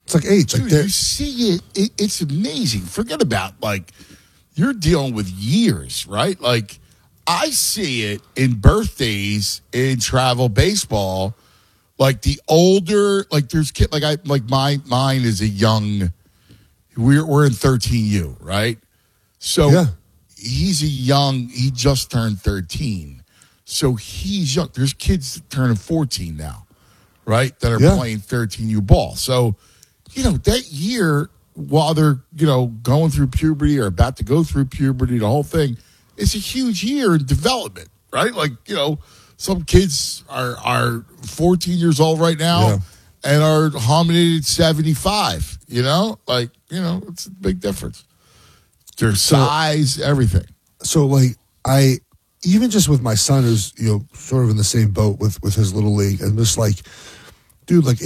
It's like age. Dude, you see it, it's amazing. Forget about, like, you're dealing with years, right? Like, I see it in birthdays in travel baseball. Like, the older, like, there's kid, mine is a young, we're in 13U, right? So he's he just turned 13. So he's young. There's kids turning 14 now, right? That are playing 13U ball. So, that year, while they're, going through puberty or about to go through puberty, the whole thing, it's a huge year in development, right? Like, some kids are 14 years old right now and are hominid at 75, it's a big difference. Their size, everything. So, like, even just with my son who's, sort of in the same boat with his little league, and just like, dude, like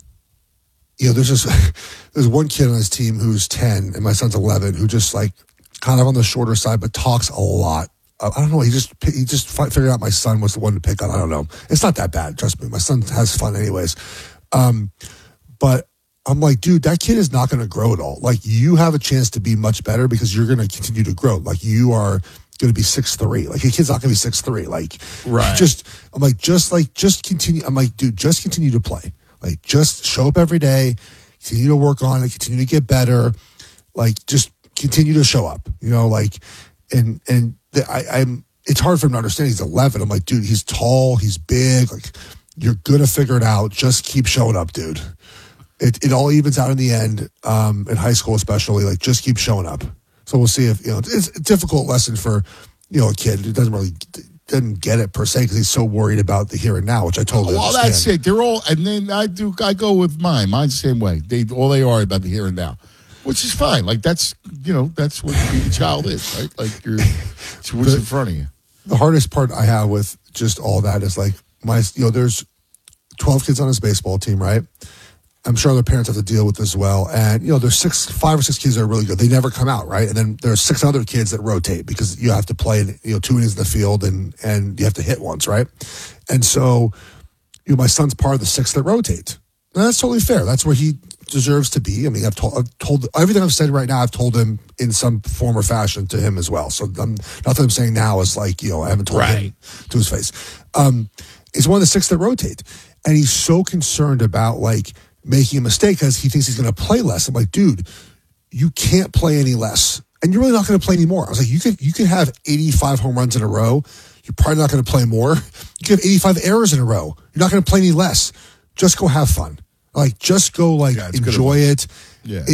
there's one kid on his team who's 10 and my son's 11 who just like kind of on the shorter side, but talks a lot. I don't know. He just figured out my son was the one to pick on. I don't know. It's not that bad. Trust me. My son has fun anyways. But I'm like, dude, that kid is not going to grow at all. Like, you have a chance to be much better because you're going to continue to grow. Like, you are going to be 6'3". Like, your kid's not going to be 6'3". Like, right. Just continue. I'm like, dude, just continue to play. Like, just show up every day, continue to work on it, continue to get better. Like, just continue to show up, it's hard for him to understand. He's 11. I'm like, dude, he's tall, he's big. Like, you're going to figure it out. Just keep showing up, dude. It all evens out in the end, in high school especially. Like, just keep showing up. So we'll see if, it's a difficult lesson for, a kid who doesn't get it per se because he's so worried about the here and now, which I totally understand. That's it. They're all, and then I go with mine. Mine's the same way. All they are about the here and now, which is fine. Like, that's what being a child is, right? Like, it's what's in front of you. The hardest part I have with just all that is like there's 12 kids on his baseball team, right? I'm sure other parents have to deal with this as well. And, there's 5 or 6 kids that are really good. They never come out, right? And then there's 6 other kids that rotate because you have to play, 2 innings in the field and you have to hit once, right? And so, my son's part of the 6 that rotate. And that's totally fair. That's where he deserves to be. I mean, I've told everything I've said right now, I've told him in some form or fashion to him as well. So nothing I'm saying now is like, I haven't told him to his face. He's one of the 6 that rotate. And he's so concerned about like making a mistake because he thinks he's going to play less. I'm like, dude, you can't play any less. And you're really not going to play any more. I was like, you can have 85 home runs in a row. You're probably not going to play more. You can have 85 errors in a row. You're not going to play any less. Just go have fun. Like, just go, like, enjoy it. Yeah.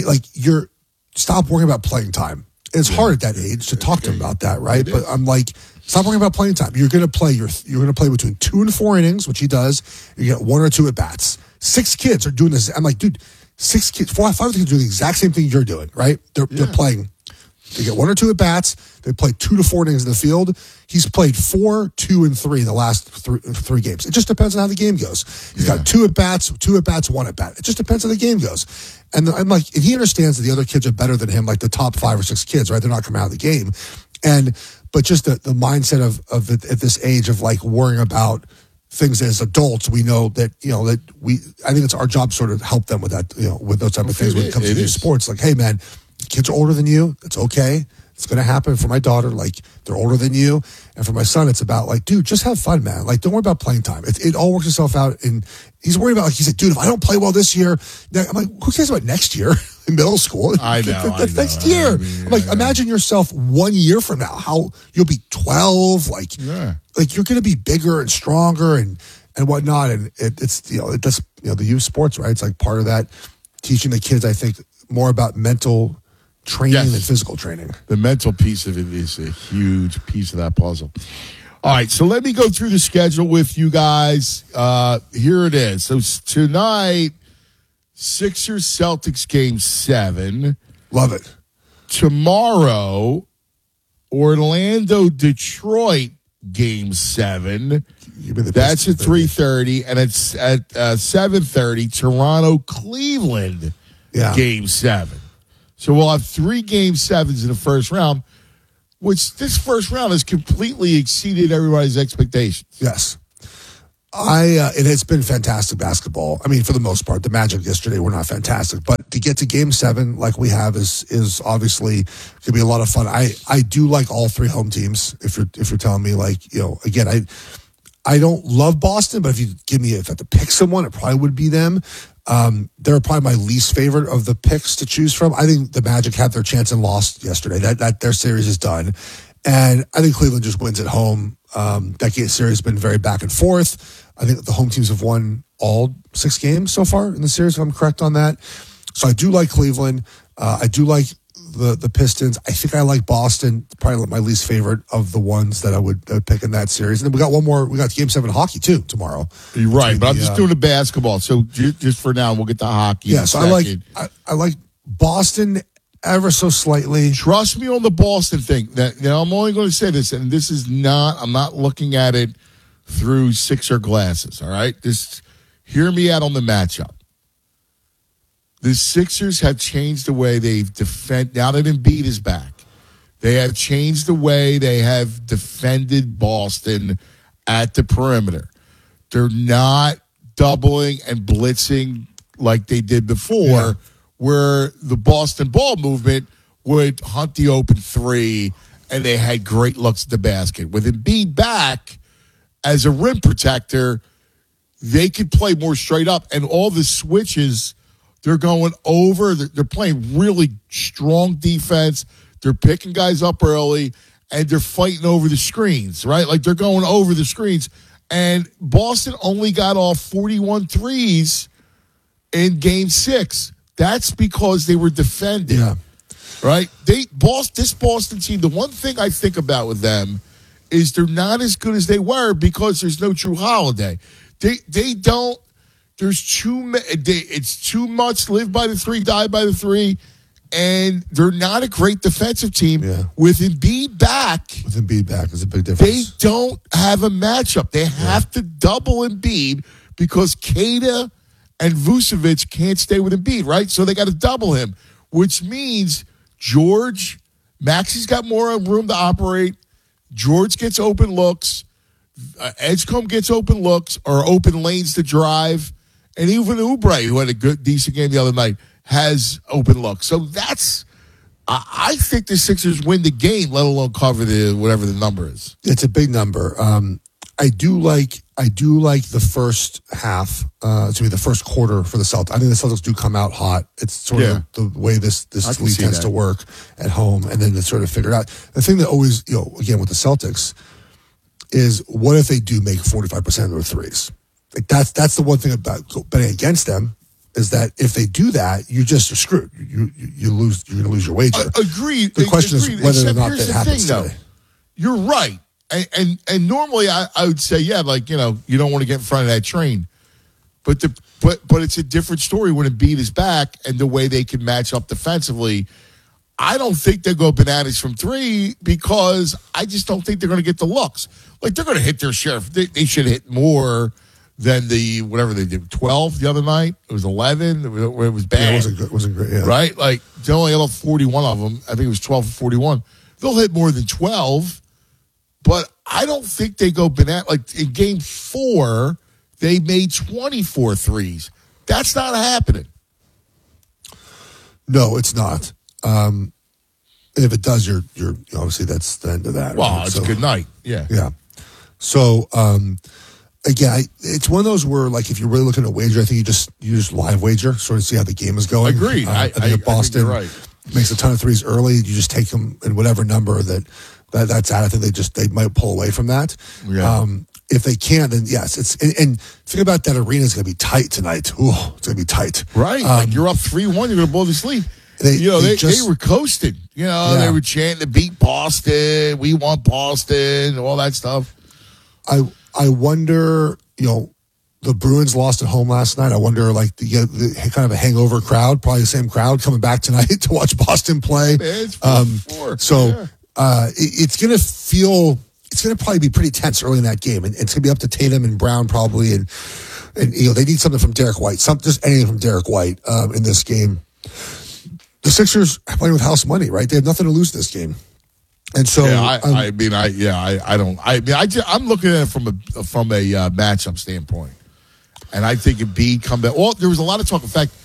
Stop worrying about playing time. It's hard at that age to talk to him about that, right? But I'm like, stop worrying about playing time. You're going to play. You're going to play between 2 and 4 innings, which he does. You get 1 or 2 at bats. 6 kids are doing this. I'm like, dude, 6 kids, 4 or 5 kids are doing the exact same thing you're doing, right? They're playing. They get 1 or 2 at bats. They play 2 to 4 innings in the field. He's played 4, 2, and 3 in the last 3 games. It just depends on how the game goes. He's got 2 at bats, 1 at bat. It just depends how the game goes. And I'm like, and he understands that the other kids are better than him, like the top 5 or 6 kids, right? They're not coming out of the game. But just the mindset of at this age of like worrying about things as adults, we know that, I think it's our job to sort of help them with that, with those type of things when it comes to youth sports. Like, hey man, kids are older than you. It's okay. It's going to happen. For my daughter, like, they're older than you. And for my son, it's about like, dude, just have fun, man. Like, don't worry about playing time. It all works itself out. And he's worried about, like, he's like, dude, if I don't play well this year, I'm like, who cares about next year in middle school? I know. Next year. I'm like, imagine yourself 1 year from now, how you'll be 12. Like, like you're going to be bigger and stronger and whatnot. And it's, that's, the youth sports, right? It's like part of that teaching the kids, I think, more about mental training and physical training. The mental piece of it is a huge piece of that puzzle. All right, so let me go through the schedule with you guys. Here it is. So tonight, Sixers Celtics game 7. Love it. Tomorrow, Orlando Detroit game 7. That's at 3:30, and it's at 7:30. Toronto Cleveland game 7. So we'll have 3 game 7s in the first round, which this first round has completely exceeded everybody's expectations. Yes. It has been fantastic basketball. I mean, for the most part, the Magic yesterday were not fantastic, but But to get to Game 7 like we have is obviously going to be a lot of fun. I do like all three home teams. If you're telling me, like, you know, again, I don't love Boston, but if you give me, if I had to pick someone, it probably would be them. They're probably my least favorite of the picks to choose from. I think the Magic had their chance and lost yesterday. That their series is done. And I think Cleveland just wins at home. That game series has been very back and forth. I think the home teams have won all 6 games so far in the series, if I'm correct on that. So I do like Cleveland. I do like the Pistons. I think I like Boston, probably my least favorite of the ones that I would pick in that series. And then we got one more. We got Game 7 hockey, too, tomorrow. You're right, but I'm just doing the basketball. So just for now, we'll get to hockey. Yeah, so I like Boston ever so slightly. Trust me on the Boston thing. I'm only going to say this, and this is not, I'm not looking at it through Sixer glasses, all right? Just hear me out on the matchup. The Sixers have changed the way they've defended. Now that Embiid is back, they have changed the way they have defended Boston at the perimeter. They're not doubling and blitzing like they did before, where the Boston ball movement would hunt the open three, and they had great looks at the basket. With Embiid back as a rim protector, they could play more straight up, and all the switches, they're going over. They're playing really strong defense. They're picking guys up early, and they're fighting over the screens, right? Like, they're going over the screens. And Boston only got off 41 threes in Game 6. That's because they were defending, right? This Boston team, the one thing I think about with them is they're not as good as they were because there's no Drew Holiday. They don't. There's it's too much live by the three, die by the three, and they're not a great defensive team. Yeah. With Embiid back. With Embiid back is a big difference. They don't have a matchup. They have to double Embiid because Kada and Vucevic can't stay with Embiid, right? So they got to double him, which means Maxi's got more room to operate. George gets open looks. Edgecombe gets open looks or open lanes to drive. And even Oubre, who had a decent game the other night, has open looks. So I think the Sixers win the game, let alone cover whatever the number is. It's a big number. I do like the first half, the first quarter for the Celtics. I think the Celtics do come out hot. It's sort of the way this league tends to work at home, and then they sort of figure it out. The thing that always, again with the Celtics, is what if they do make 45% of their threes? Like that's the one thing about betting against them, is that if they do that, you just are screwed. You lose. You're going to lose your wager. Agreed. The question is whether or not that happens today. You're right. And normally I would say, you don't want to get in front of that train. But it's a different story when Embiid is back and the way they can match up defensively. I don't think they go bananas from three because I just don't think they're going to get the looks. Like, they're going to hit their share. They should hit more than whatever they did, 12 the other night. It was 11. It was bad. Yeah, it wasn't great, yeah. Right? Like, they only had 41 of them. I think it was 12 or 41. They'll hit more than 12. But I don't think they go banana. Like, in Game 4, they made 24 threes. That's not happening. No, it's not. If it does, you're obviously that's the end of that. Well, right? it's a good night. Yeah. Yeah. So, again, it's one of those where, like, if you're really looking at a wager, I think you just live wager, sort of see how the game is going. Agreed. I think if Boston makes a ton of threes early, you just take them in whatever number that's at. I think they might pull away from that. Yeah. If they can, then yes. And think about that arena is going to be tight tonight. Ooh, it's going to be tight. Right. Like, you're up 3-1, you're going to blow the sleep. They were coasting. They were chanting to beat Boston. We want Boston, all that stuff. I wonder, the Bruins lost at home last night. I wonder, like, the kind of a hangover crowd, probably the same crowd coming back tonight to watch Boston play. It's going to feel, it's going to probably be pretty tense early in that game. And it's going to be up to Tatum and Brown probably. And they need something from Derek White, just anything from Derek White in this game. The Sixers are playing with house money, right? They have nothing to lose this game. And so, I'm looking at it from a matchup standpoint, and I think Embiid come back. Well, there was a lot of talk. In fact,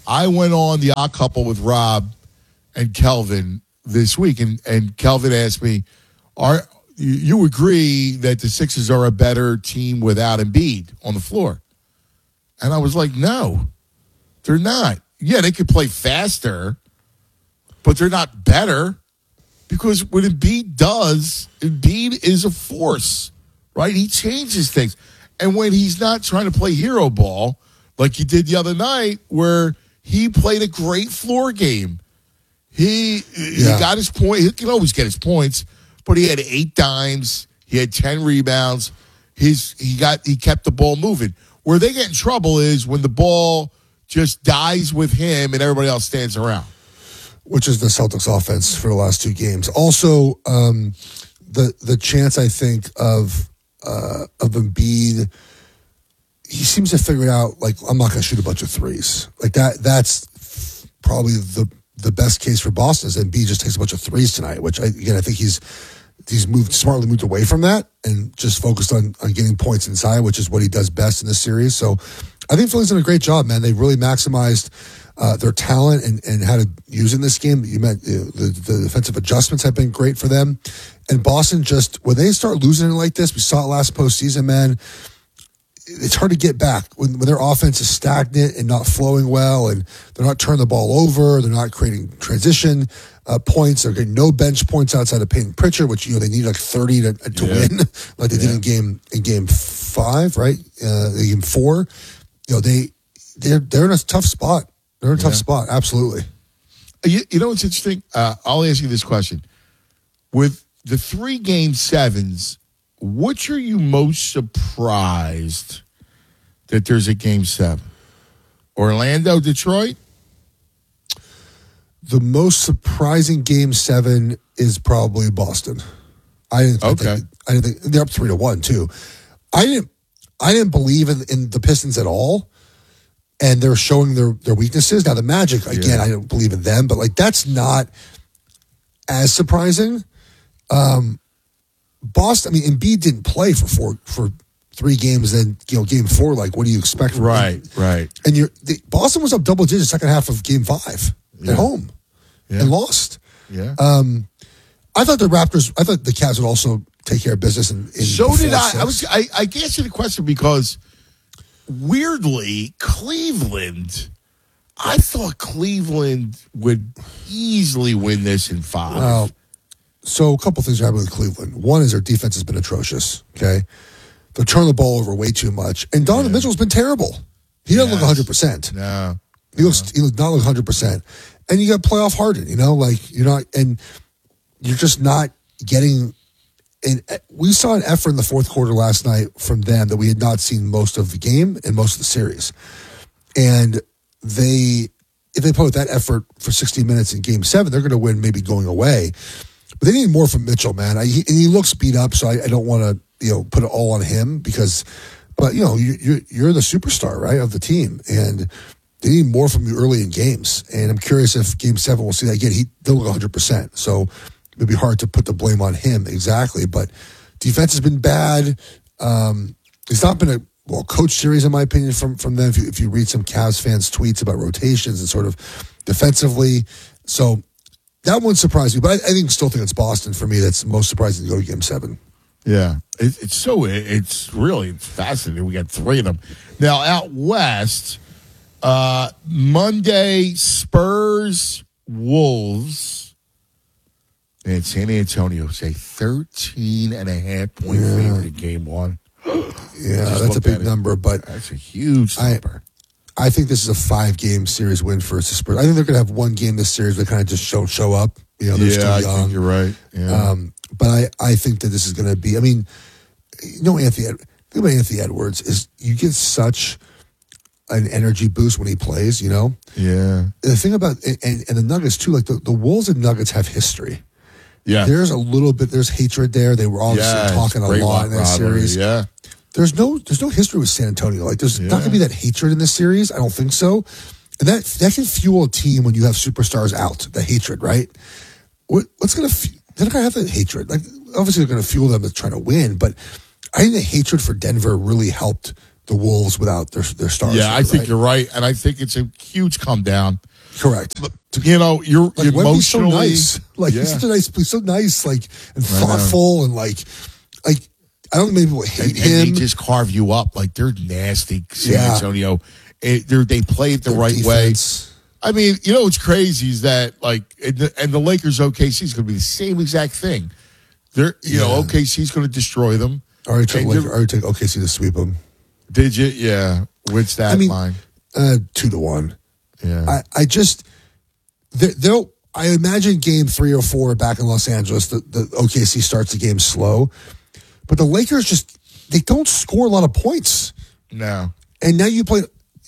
I went on the Odd Couple with Rob and Kelvin this week, and Kelvin asked me, "Are you agree that the Sixers are a better team without Embiid on the floor?" And I was like, "No, they're not. Yeah, they could play faster, but they're not better because what Embiid does, Embiid is a force, right? He changes things, and when he's not trying to play hero ball like he did the other night, where he played a great floor game." He got his point. He can always get his points, but he had 8 dimes. He had 10 rebounds. He kept the ball moving. Where they get in trouble is when the ball just dies with him and everybody else stands around. Which is the Celtics offense for the last 2 games. Also, the chance I think of Embiid, he seems to figure it out. Like, I'm not going to shoot a bunch of threes. Like that's probably the best case for Boston is Embiid just takes a bunch of threes tonight, which I think he's smartly moved away from that and just focused on getting points inside, which is what he does best in this series. So I think Philly's done a great job, man. They really maximized their talent and how to use in this game. You meant the defensive adjustments have been great for them. And Boston just, when they start losing it like this, we saw it last postseason, man, it's hard to get back when their offense is stagnant and not flowing well, and they're not turning the ball over, they're not creating transition points, they're getting no bench points outside of Peyton Pritchard, which they need like 30 to win, like they did in game 5, right? Game 4, they're in a tough spot. They're in a tough spot, absolutely. You know what's interesting? I'll ask you this question: with the 3 game 7s. Which are you most surprised that there's a game 7? Orlando, Detroit? The most surprising game 7 is probably Boston. I didn't think they're up 3-1 too. I didn't believe in the Pistons at all, and they're showing their weaknesses. Now the Magic, again, I don't believe in them, but like that's not as surprising. Boston, I mean, Embiid didn't play for 3 games. Then game 4, like, what do you expect from him? Right. And Boston was up double digits second half of game 5 at home and lost. Yeah. I thought the Cavs would also take care of business. So did I. I answered the question because weirdly, Cleveland. I thought Cleveland would easily win this in 5. Well, so a couple things are happening with Cleveland. One is their defense has been atrocious, okay? They're turning the ball over way too much. And Donovan Mitchell's been terrible. He doesn't look 100%. No. He looks not look 100%. And you got playoff Harden, like you're just not getting, and we saw an effort in the fourth quarter last night from them that we had not seen most of the game and most of the series. And if they put that effort for 60 minutes in game 7, they're going to win maybe going away. But they need more from Mitchell, man. And he looks beat up, so I don't want to put it all on him but you're the superstar, right, of the team, and they need more from you early in games. And I'm curious if game 7 we'll see that again. They'll look 100%, so it'd be hard to put the blame on him exactly. But defense has been bad. It's not been a coach series in my opinion from them. If you read some Cavs fans' tweets about rotations and sort of defensively, so. That one surprised me, but I still think it's Boston for me. That's most surprising to go to game 7. Yeah, it's really fascinating. We got 3 of them now out west. Monday, Spurs, Wolves, and San Antonio's a 13.5-point favorite in game 1. Yeah, that's a big number, but that's a huge number. I think this is a 5-game series win for the Spurs. I think they're going to have one game this series that kind of just show up. They're still young. I think you're right. Yeah. But I think that this is going to be. I mean, Anthony. Think about Anthony Edwards is you get such an energy boost when he plays. Yeah. The thing about and the Nuggets too, like the Wolves and Nuggets have history. Yeah. There's hatred there. They were obviously talking a lot in that series. Yeah. There's no history with San Antonio. Like there's not going to be that hatred in this series. I don't think so. And that can fuel a team when you have superstars out. The hatred, right? What's going to they're not going to have that hatred. Like obviously they're going to fuel them to try to win, but I think the hatred for Denver really helped the Wolves without their stars. Yeah, I think you're right, and I think it's a huge come down. Correct. You know, you're like, emotionally so nice. Like he's such a nice, he's so nice, like and thoughtful, and like I don't think many people hate him. And they just carve you up like they're nasty. San Antonio, they play it the right defense. way. I mean, you know what's crazy is that like, and the Lakers OKC is going to be the same exact thing. They're know OKC is going to destroy them. I already took OKC to sweep them. Did you? Yeah. Which that line? 2-1. Yeah. I just they'll. I imagine game 3 or 4 back in Los Angeles. The OKC starts the game slow, but the Lakers they don't score a lot of points. No. And now you play.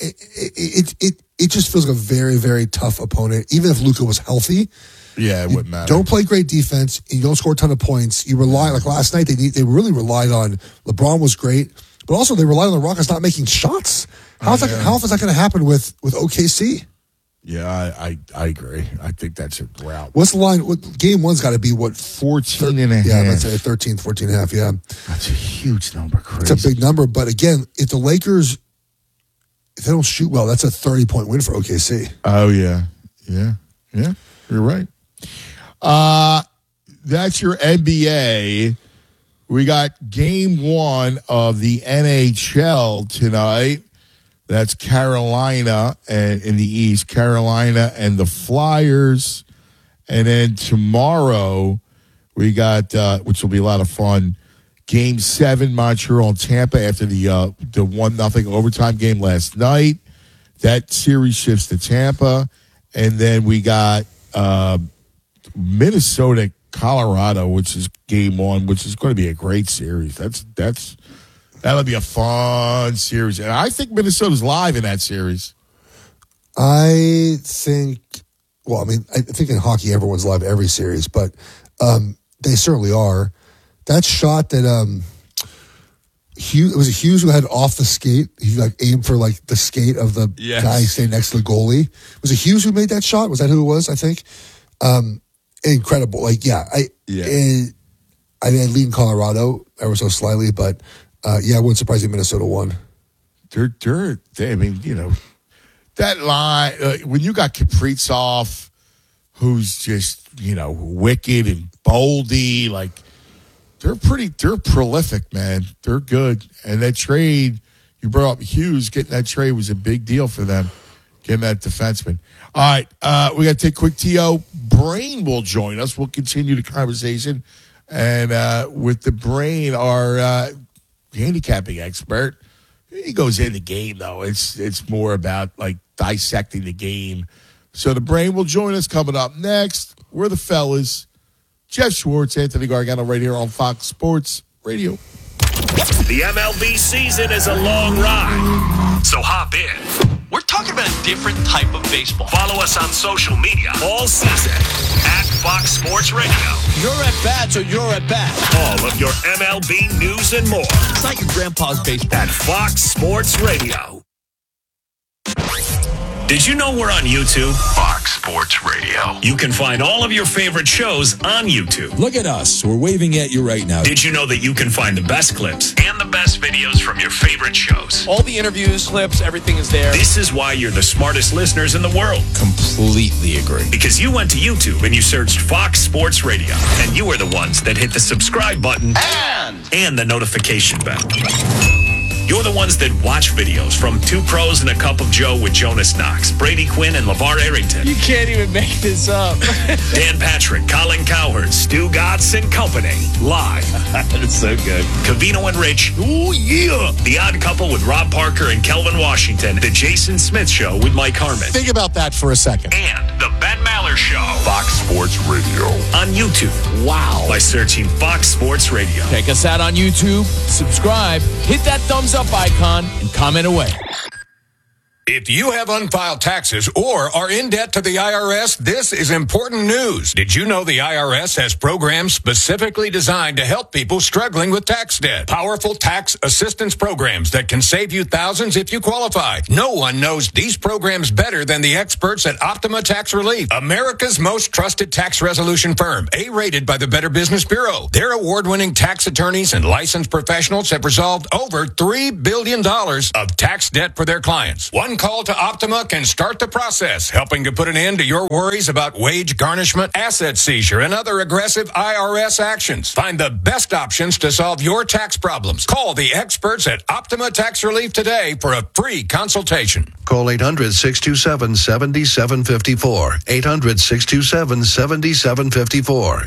It just feels like a very, very tough opponent. Even if Luka was healthy, it wouldn't matter. Don't play great defense. And you don't score a ton of points. You rely like last night. They really relied on LeBron was great, but also they relied on the Rockets not making shots. How is that going to happen with OKC? Yeah, I agree. I think that's a route. What's the line? Game 1's got to be 14 and a half. Yeah, let's say 13, 14 and a half. Yeah, that's a huge number. Crazy. It's a big number. But again, if the Lakers, if they don't shoot well, that's a 30-point win for OKC. Oh yeah. You're right. That's your NBA. We got game 1 of the NHL tonight. That's Carolina and in the East, Carolina and the Flyers. And then tomorrow we got, which will be a lot of fun, Game 7, Montreal and Tampa after the 1-0 overtime game last night. That series shifts to Tampa. And then we got Minnesota, Colorado, which is game 1, which is going to be a great series. That'll be a fun series. And I think Minnesota's live in that series. I think in hockey, everyone's live every series, but they certainly are. That shot that Hughes, it was Hughes who had off the skate. He aimed for the skate of the guy standing next to the goalie. Was it Hughes who made that shot? Was that who it was? I think. Incredible. I lean Colorado ever so slightly, but it wouldn't surprise me Minnesota won. That line, when you got Kaprizov, who's just, wicked and boldy, they're prolific, man. They're good. And that trade, you brought up Hughes, getting that trade was a big deal for them, getting that defenseman. All right, we got to take a quick TO. Brain will join us. We'll continue the conversation. And with the Brain, our handicapping expert, he goes in the game, though. It's more about, dissecting the game. So the Brain will join us coming up next. We're the fellas. Jeff Schwartz, Anthony Gargano, right here on Fox Sports Radio. The MLB season is a long ride, so hop in. We're talking about a different type of baseball. Follow us on social media all season at Fox Sports Radio. You're at bat, so you're at bat. All of your MLB news and more. It's not your grandpa's baseball. At Fox Sports Radio. Did you know we're on YouTube? Fox Sports Radio. You can find all of your favorite shows on YouTube. Look at us. We're waving at you right now. Did you know that you can find the best clips and the best videos from your favorite shows? All the interviews, clips, everything is there. This is why you're the smartest listeners in the world. Completely agree. Because you went to YouTube and you searched Fox Sports Radio. And you are the ones that hit the subscribe button and the notification bell. You're the ones that watch videos from Two Pros and a Cup of Joe with Jonas Knox, Brady Quinn, and LeVar Arrington. You can't even make this up. Dan Patrick, Colin Cowherd, Stu Gatz and Company. Live. That's so good. Cavino and Rich. Ooh, yeah. The Odd Couple with Rob Parker and Kelvin Washington. The Jason Smith Show with Mike Harmon. Think about that for a second. And the Ben Maller Show. Fox Sports Radio. On YouTube. Wow. By searching Fox Sports Radio. Check us out on YouTube. Subscribe. Hit that thumbs up icon and comment away. If you have unfiled taxes or are in debt to the IRS, this is important news. Did you know the IRS has programs specifically designed to help people struggling with tax debt? Powerful tax assistance programs that can save you thousands if you qualify. No one knows these programs better than the experts at Optima Tax Relief, America's most trusted tax resolution firm, A-rated by the Better Business Bureau. Their award-winning tax attorneys and licensed professionals have resolved over $3 billion of tax debt for their clients. One call to Optima can start the process, helping to put an end to your worries about wage garnishment, asset seizure, and other aggressive IRS actions. Find the best options to solve your tax problems. Call the experts at Optima Tax Relief today for a free consultation. Call 800-627-7754. 800-627-7754.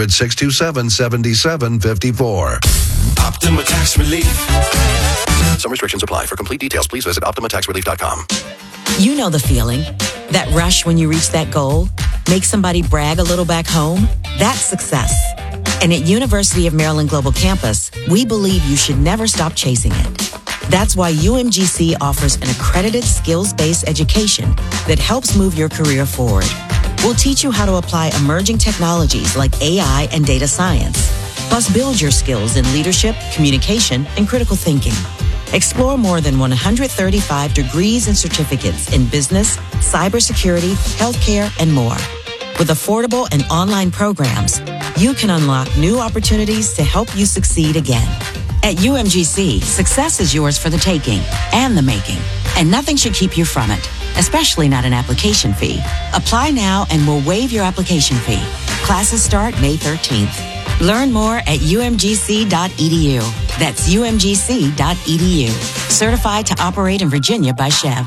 800-627-7754. Optima Tax Relief. Some restrictions apply. For complete details, please visit OptimaTaxRelief.com. You know the feeling. That rush when you reach that goal. Make somebody brag a little back home. That's success. And at University of Maryland Global Campus, we believe you should never stop chasing it. That's why UMGC offers an accredited skills-based education that helps move your career forward. We'll teach you how to apply emerging technologies like AI and data science, plus build your skills in leadership, communication, and critical thinking. Explore more than 135 degrees and certificates in business, cybersecurity, healthcare, and more. With affordable and online programs, you can unlock new opportunities to help you succeed again. At UMGC, success is yours for the taking and the making, and nothing should keep you from it, especially not an application fee. Apply now and we'll waive your application fee. Classes start May 13th. Learn more at umgc.edu. That's umgc.edu. Certified to operate in Virginia by Chev.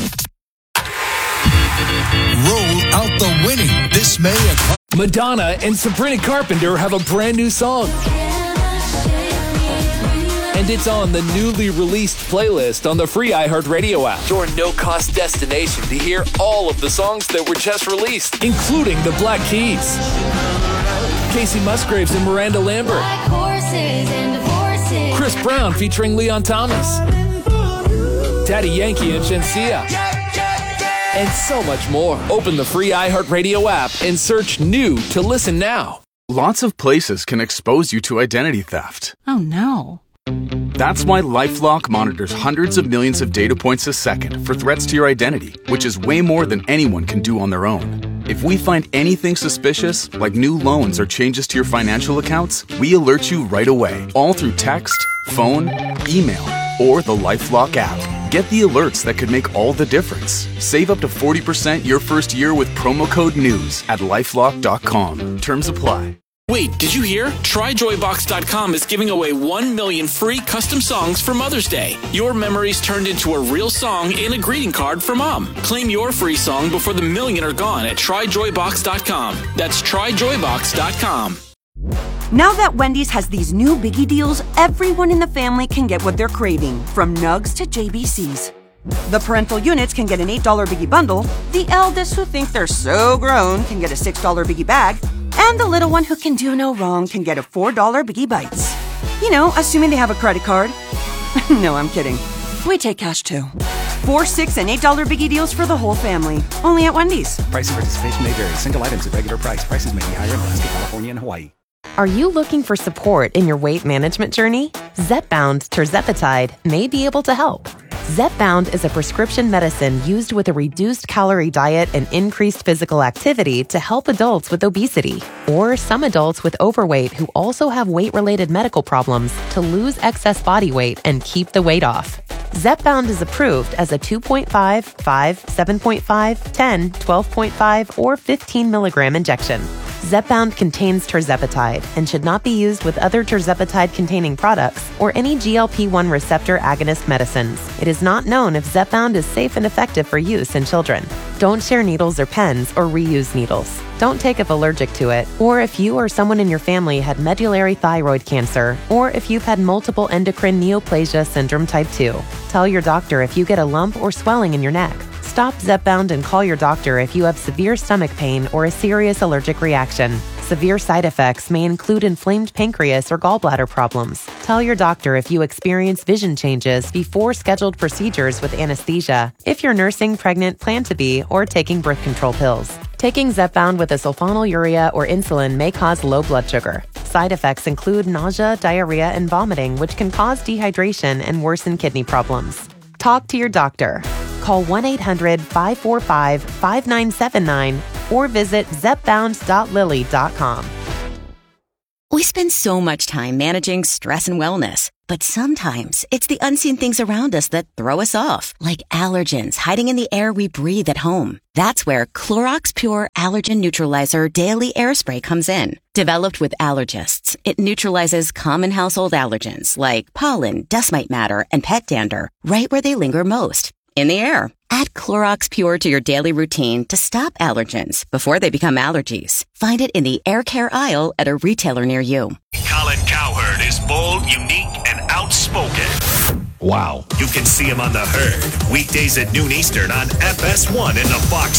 Roll out the winning this May at Madonna and Sabrina Carpenter have a brand new song. And it's on the newly released playlist on the free iHeartRadio app. Your no-cost destination to hear all of the songs that were just released, including the Black Keys, Casey Musgraves and Miranda Lambert, Chris Brown featuring Leon Thomas, Daddy Yankee and Shenseea, and so much more. Open the free iHeartRadio app and search new to listen now. Lots of places can expose you to identity theft. Oh no. That's why LifeLock monitors hundreds of millions of data points a second for threats to your identity, which is way more than anyone can do on their own. If we find anything suspicious, like new loans or changes to your financial accounts, we alert you right away, all through text, phone, email, or the LifeLock app. Get the alerts that could make all the difference. Save up to 40% your first year with promo code NEWS at LifeLock.com. Terms apply. Wait, did you hear? TryJoyBox.com is giving away 1 million free custom songs for Mother's Day. Your memories turned into a real song and a greeting card for Mom. Claim your free song before the million are gone at TryJoyBox.com. That's TryJoyBox.com. Now that Wendy's has these new biggie deals, everyone in the family can get what they're craving, from nugs to JBCs. The parental units can get an $8 biggie bundle, the eldest who think they're so grown can get a $6 biggie bag, and the little one who can do no wrong can get a $4 Biggie Bites. You know, assuming they have a credit card. No, I'm kidding. We take cash too. 4, $6, and $8 Biggie deals for the whole family. Only at Wendy's. Price and participation may vary. Single items at regular price. Prices may be higher in Alaska, California, and Hawaii. Are you looking for support in your weight management journey? Zepbound Tirzepatide may be able to help. Zepbound is a prescription medicine used with a reduced calorie diet and increased physical activity to help adults with obesity or some adults with overweight who also have weight-related medical problems to lose excess body weight and keep the weight off. Zepbound is approved as a 2.5, 5, 7.5, 10, 12.5, or 15 milligram injection. Zepbound contains tirzepatide and should not be used with other tirzepatide-containing products or any GLP-1 receptor agonist medicines. It is not known if Zepbound is safe and effective for use in children. Don't share needles or pens or reuse needles. Don't take if allergic to it, or if you or someone in your family had medullary thyroid cancer, or if you've had multiple endocrine neoplasia syndrome type 2. Tell your doctor if you get a lump or swelling in your neck. Stop Zepbound and call your doctor if you have severe stomach pain or a serious allergic reaction. severe side effects may include inflamed pancreas or gallbladder problems. Tell your doctor if you experience vision changes before scheduled procedures with anesthesia, if you're nursing, pregnant, plan to be, or taking birth control pills. Taking Zepbound with a sulfonylurea or insulin may cause low blood sugar. Side effects include nausea, diarrhea, and vomiting, which can cause dehydration and worsen kidney problems. Talk to your doctor. Call 1-800-545-5979 or visit zepbound.lilly.com. We spend so much time managing stress and wellness, but sometimes it's the unseen things around us that throw us off, like allergens hiding in the air we breathe at home. That's where Clorox Pure Allergen Neutralizer Daily Air Spray comes in. Developed with allergists, it neutralizes common household allergens like pollen, dust mite matter, and pet dander right where they linger most, in the air. Add Clorox Pure to your daily routine to stop allergens before they become allergies. Find it in the air care aisle at a retailer near you. Colin Cowherd is bold, unique, and outspoken. Wow. You can see him on The Herd, weekdays at noon Eastern on FS1 and the Fox